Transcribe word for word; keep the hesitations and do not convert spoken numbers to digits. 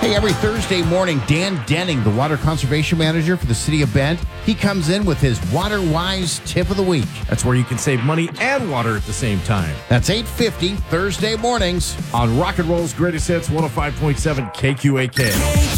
Hey, every Thursday morning, Dan Denning, the Water Conservation Manager for the City of Bend, he comes in with his Water Wise Tip of the Week. That's where you can save money and water at the same time. That's eight fifty Thursday mornings on Rock and Roll's Greatest Hits, one oh five point seven K Q A K.